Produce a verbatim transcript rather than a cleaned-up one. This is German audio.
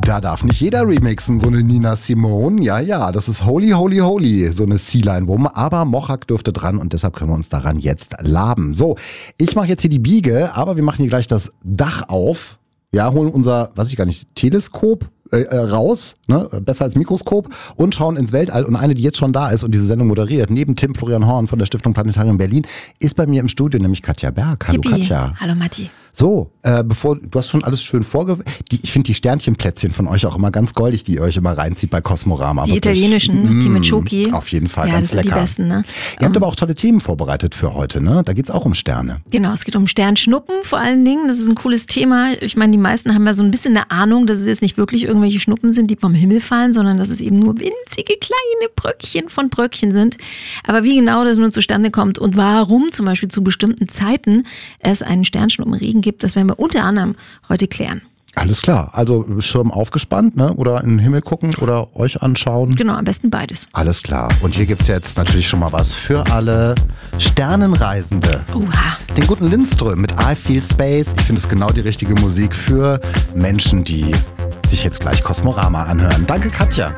Da darf nicht jeder remixen, so eine Nina Simone. Ja, ja, das ist holy, holy, holy, so eine Sea-Line-Wum. Aber Mochak dürfte dran und deshalb können wir uns daran jetzt laben. So, ich mache jetzt hier die Biege, aber wir machen hier gleich das Dach auf. Ja, holen unser, weiß ich gar nicht, Teleskop äh, raus, ne? Besser als Mikroskop, und schauen ins Weltall. Und eine, die jetzt schon da ist und diese Sendung moderiert, neben Tim Florian Horn von der Stiftung Planetarium Berlin, ist bei mir im Studio, nämlich Katja Berg. Hallo Yippie. Katja. Hallo Matti. So, äh, bevor, du hast schon alles schön vorge... Die, ich finde die Sternchenplätzchen von euch auch immer ganz goldig, die ihr euch immer reinzieht bei Cosmorama. Die wirklich. italienischen, mm, die mit Schoki. Auf jeden Fall, ja, ganz das sind lecker. Die besten, ne? Ihr habt aber auch tolle Themen vorbereitet für heute, ne? Da geht's auch um Sterne. Genau, es geht um Sternschnuppen vor allen Dingen. Das ist ein cooles Thema. Ich meine, die meisten haben ja so ein bisschen eine Ahnung, dass es jetzt nicht wirklich irgendwelche Schnuppen sind, die vom Himmel fallen, sondern dass es eben nur winzige kleine Bröckchen von Bröckchen sind. Aber wie genau das nun zustande kommt und warum zum Beispiel zu bestimmten Zeiten es einen Sternschnuppenregen gibt, das werden wir unter anderem heute klären. Alles klar, also Schirm aufgespannt, ne? Oder in den Himmel gucken oder euch anschauen. Genau, am besten beides. Alles klar. Und hier gibt's jetzt natürlich schon mal was für alle Sternenreisende. Oha. Den guten Lindström mit I Feel Space. Ich finde es genau die richtige Musik für Menschen, die sich jetzt gleich Cosmorama anhören. Danke, Katja.